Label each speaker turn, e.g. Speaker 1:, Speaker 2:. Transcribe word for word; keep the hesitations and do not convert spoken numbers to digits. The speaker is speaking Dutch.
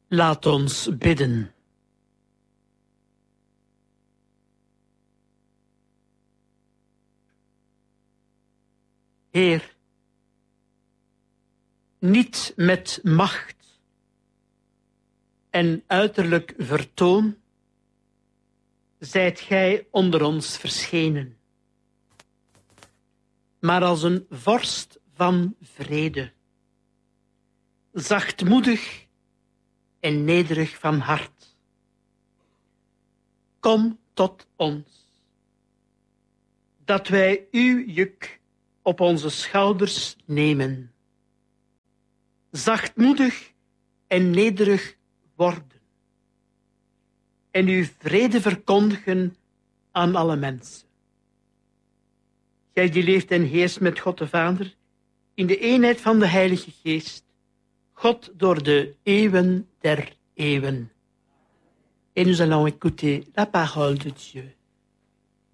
Speaker 1: Laat ons bidden. Heer, niet met macht en uiterlijk vertoon zijt gij onder ons verschenen, maar als een vorst van vrede, zachtmoedig en nederig van hart. Kom tot ons, dat wij uw juk op onze schouders nemen, zachtmoedig en nederig worden en uw vrede verkondigen aan alle mensen. Gij die leeft en heerst met God de Vader, in de eenheid van de Heilige Geest, God door de eeuwen der eeuwen. Et nous allons écouter la parole de Dieu.